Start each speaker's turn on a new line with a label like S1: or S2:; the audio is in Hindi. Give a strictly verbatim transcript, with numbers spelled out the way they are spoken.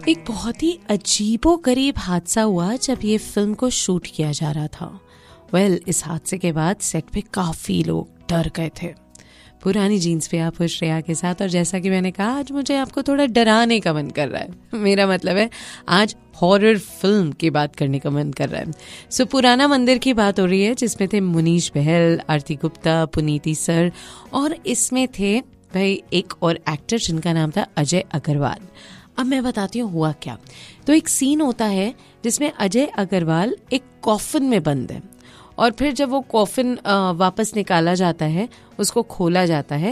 S1: एक बहुत ही अजीबोगरीब हादसा हुआ जब ये फिल्म को शूट किया जा रहा था। वेल well, इस हादसे के बाद सेट पे काफ़ी लोग डर गए थे। पुरानी जीन्स पे आप श्रेया के साथ, और जैसा कि मैंने कहा आज मुझे आपको थोड़ा डराने का मन कर रहा है। मेरा मतलब है आज हॉरर फिल्म की बात करने का मन कर रहा है। सो so, पुराना मंदिर की बात हो रही है जिसमें थे मुनीश बहल, आरती गुप्ता, पुनीति सर, और इसमें थे भाई एक और एक्टर जिनका नाम था अजय अग्रवाल। अब मैं बताती हूँ हुआ क्या। तो एक सीन होता है जिसमें अजय अग्रवाल एक कॉफिन में बंद है, और फिर जब वो कॉफिन वापस निकाला जाता है, उसको खोला जाता है,